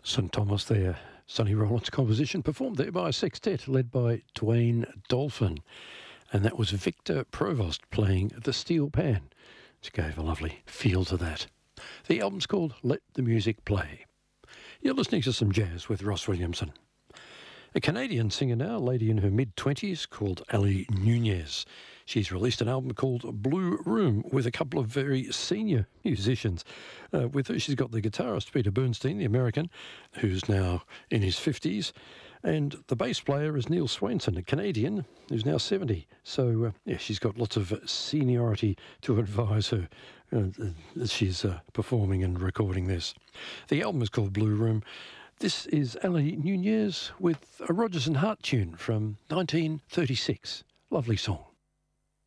St Thomas there, Sonny Rollins' composition, performed there by a sextet led by Dwayne Dolphin. And that was Victor Provost playing the steel pan, which gave a lovely feel to that. The album's called Let the Music Play. You're listening to some jazz with Ross Williamson. A Canadian singer now, a lady in her mid-20s called Ali Nunez. She's released an album called Blue Room with a couple of very senior musicians. With her, she's got the guitarist Peter Bernstein, the American, who's now in his 50s. And the bass player is Neil Swainson, a Canadian, who's now 70. So, she's got lots of seniority to advise her as she's performing and recording this. The album is called Blue Room. This is Ali Nunez with a Rodgers and Hart tune from 1936. Lovely song.